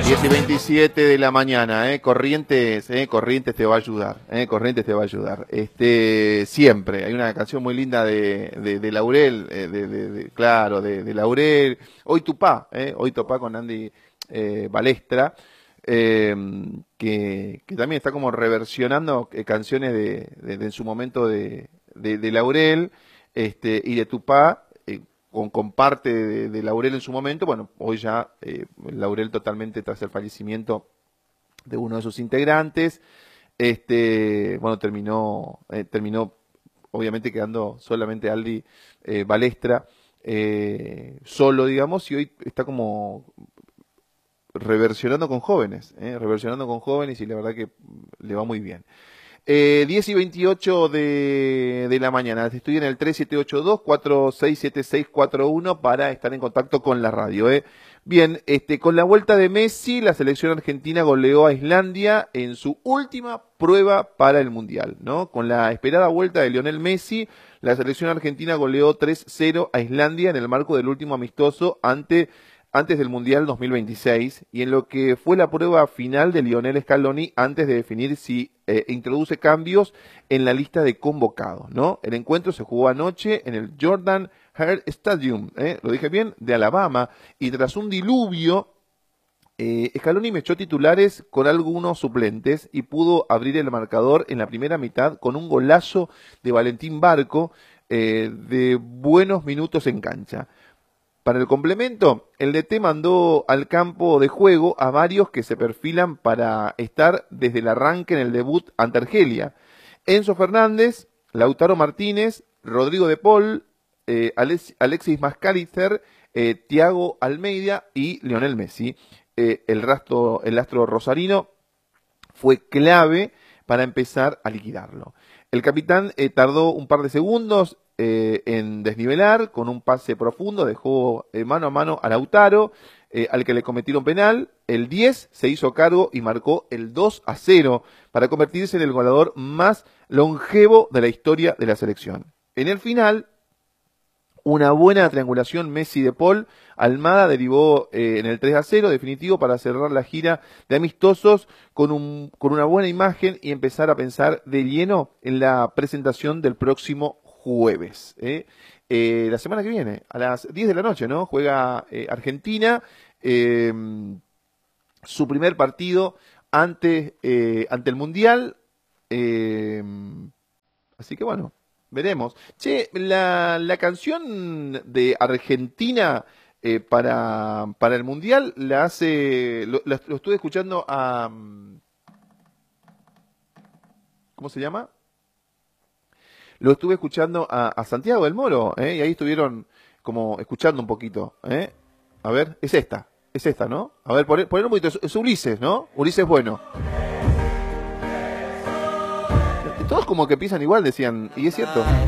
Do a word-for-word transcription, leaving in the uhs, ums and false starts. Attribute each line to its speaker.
Speaker 1: diez y veintisiete de la mañana, ¿eh? Corrientes, ¿eh? Corrientes te va a ayudar, ¿eh? Corrientes te va a ayudar. Este, siempre, hay una canción muy linda de, de, de Laurel, eh, de, de, de, claro, de, de Laurel, Hoy Tupá, ¿eh? Hoy Tupá con Andy eh, Balestra, eh, que, que también está como reversionando eh, canciones de, de, de en su momento de, de, de Laurel este, y de Tupá, Con, con parte de, de Laurel en su momento. Bueno, hoy ya eh, Laurel totalmente tras el fallecimiento de uno de sus integrantes, este, bueno, terminó, eh, terminó obviamente quedando solamente Aldi eh, Balestra eh, solo, digamos, y hoy está como reversionando con jóvenes, eh, reversionando con jóvenes y la verdad que le va muy bien. Eh, diez y veintiocho de, de la mañana. Estoy en el tres siete ocho dos, cuatro seis siete seis cuatro uno para estar en contacto con la radio. ¿eh? Bien, este, con la vuelta de Messi, la selección argentina goleó a Islandia en su última prueba para el Mundial, ¿no? Con la esperada vuelta de Lionel Messi, la selección argentina goleó tres cero a Islandia en el marco del último amistoso ante antes del Mundial dos mil veintiséis y en lo que fue la prueba final de Lionel Scaloni antes de definir si eh, introduce cambios en la lista de convocados, ¿no? El encuentro se jugó anoche en el Jordan Hare Stadium, ¿eh? Lo dije bien, de Alabama, y tras un diluvio, eh, Scaloni mechó titulares con algunos suplentes y pudo abrir el marcador en la primera mitad con un golazo de Valentín Barco eh, de buenos minutos en cancha. Para el complemento, el D T mandó al campo de juego a varios que se perfilan para estar desde el arranque en el debut ante Argelia. Enzo Fernández, Lautaro Martínez, Rodrigo de Paul, eh, Alex, Alexis Mascalister, eh, Thiago Almeida y Lionel Messi. Eh, el, rastro, el astro rosarino fue clave para empezar a liquidarlo. El capitán eh, tardó un par de segundos Eh, en desnivelar, con un pase profundo, dejó eh, mano a mano a Lautaro, eh, al que le cometieron penal. El diez se hizo cargo y marcó el dos a cero para convertirse en el goleador más longevo de la historia de la selección. En el final, una buena triangulación Messi de Paul, Almada derivó eh, en el tres a cero definitivo para cerrar la gira de amistosos con, un, con una buena imagen y empezar a pensar de lleno en la presentación del próximo jueves, ¿eh? Eh, la semana que viene, a las diez de la noche, ¿no? Juega eh, Argentina, eh, su primer partido ante, eh, ante el Mundial, eh, así que bueno, veremos. Che, la, la canción de Argentina eh, para, para el Mundial la hace, lo, la, lo estuve escuchando a, ¿cómo se llama? Lo estuve escuchando a, a Santiago del Moro, ¿eh? Y ahí estuvieron como escuchando un poquito, ¿eh? A ver, es esta, es esta, ¿no? A ver, poner, poner un poquito, es, es Ulises, ¿no? Ulises Bueno. Todos como que piensan igual, decían, y es cierto.